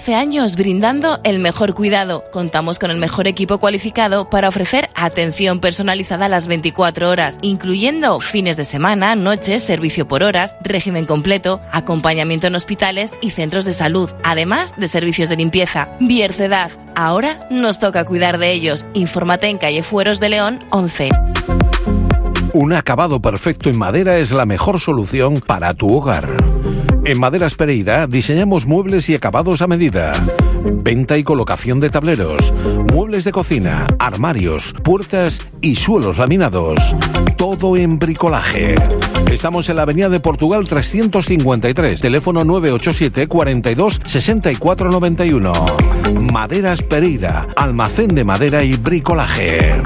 12 años brindando el mejor cuidado. Contamos con el mejor equipo cualificado para ofrecer atención personalizada a las 24 horas, incluyendo fines de semana, noches, servicio por horas, régimen completo, acompañamiento en hospitales y centros de salud, además de servicios de limpieza. Bierzo-Edad, ahora nos toca cuidar de ellos. Infórmate en calle Fueros de León 11. Un acabado perfecto en madera es la mejor solución para tu hogar. En Maderas Pereira diseñamos muebles y acabados a medida. Venta y colocación de tableros, muebles de cocina, armarios, puertas y suelos laminados. Todo en bricolaje. Estamos en la Avenida de Portugal 353, teléfono 987 42 64 91. Maderas Pereira, almacén de madera y bricolaje.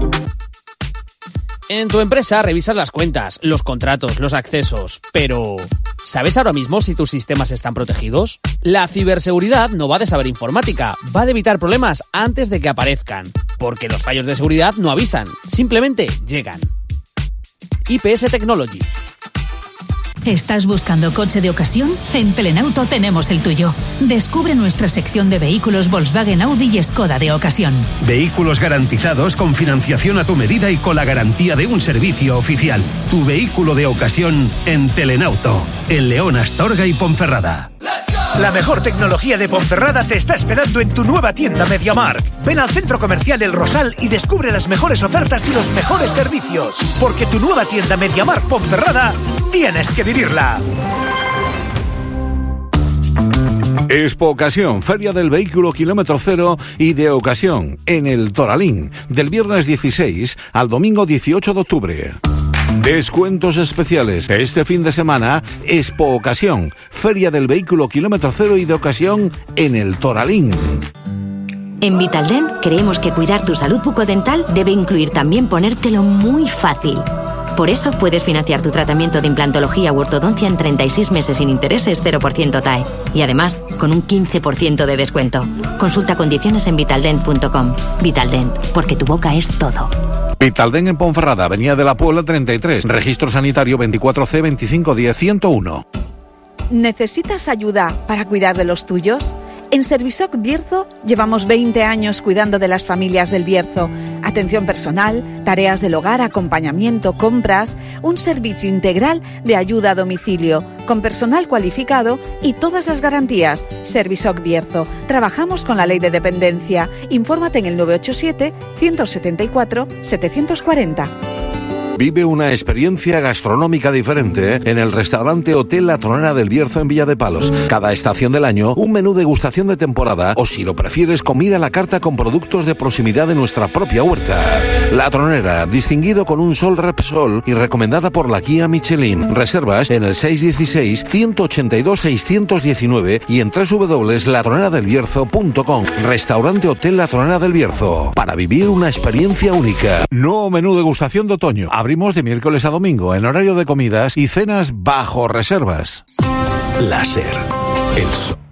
En tu empresa revisas las cuentas, los contratos, los accesos, pero ¿sabes ahora mismo si tus sistemas están protegidos? La ciberseguridad no va de saber informática, va de evitar problemas antes de que aparezcan, porque los fallos de seguridad no avisan, simplemente llegan. IPS Technology. ¿Estás buscando coche de ocasión? En Telenauto tenemos el tuyo. Descubre nuestra sección de vehículos Volkswagen, Audi y Skoda de ocasión. Vehículos garantizados con financiación a tu medida y con la garantía de un servicio oficial. Tu vehículo de ocasión en Telenauto, en León, Astorga y Ponferrada. La mejor tecnología de Ponferrada te está esperando en tu nueva tienda MediaMarkt. Ven al centro comercial El Rosal y descubre las mejores ofertas y los mejores servicios. Porque tu nueva tienda MediaMarkt Ponferrada tienes que vivirla. Expo Ocasión, Feria del Vehículo Kilómetro Cero y de Ocasión, en el Toralín, del viernes 16 al domingo 18 de octubre. Descuentos especiales. Este fin de semana, Expo Ocasión, Feria del Vehículo Kilómetro Cero y de Ocasión en el Toralín. En Vitaldent creemos que cuidar tu salud bucodental debe incluir también ponértelo muy fácil. Por eso puedes financiar tu tratamiento de implantología u ortodoncia en 36 meses sin intereses 0% TAE. Y además, con un 15% de descuento. Consulta condiciones en vitaldent.com. Vitaldent, porque tu boca es todo. Vitaldent en Ponferrada, Avenida de la Puebla 33, Registro Sanitario 24C 2510 101. ¿Necesitas ayuda para cuidar de los tuyos? En Servisoc Bierzo llevamos 20 años cuidando de las familias del Bierzo. Atención personal, tareas del hogar, acompañamiento, compras, un servicio integral de ayuda a domicilio, con personal cualificado y todas las garantías. Servisoc Bierzo. Trabajamos con la ley de dependencia. Infórmate en el 987 174 740. Vive una experiencia gastronómica diferente en el restaurante Hotel La Tronera del Bierzo en Villa de Palos. Cada estación del año, un menú degustación de temporada o, si lo prefieres, comida a la carta con productos de proximidad de nuestra propia huerta. La Tronera, distinguido con un Sol Repsol y recomendada por la guía Michelin. Reservas en el 616-182-619 y en www.latroneradelbierzo.com. Restaurante Hotel La Tronera del Bierzo. Para vivir una experiencia única. Nuevo menú degustación de otoño. Abrimos de miércoles a domingo en horario de comidas y cenas bajo reservas. Láser. El